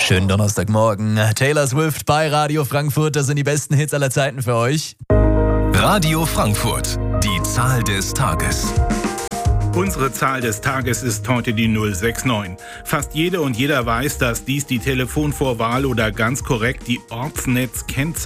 Schönen Donnerstagmorgen. Taylor Swift bei Radio Frankfurt. Das sind die besten Hits aller Zeiten für euch. Radio Frankfurt. Die Zahl des Tages. Unsere Zahl des Tages ist heute die 069. Fast jede und jeder weiß, dass dies die Telefonvorwahl oder ganz korrekt die Ortsnetzkennzahl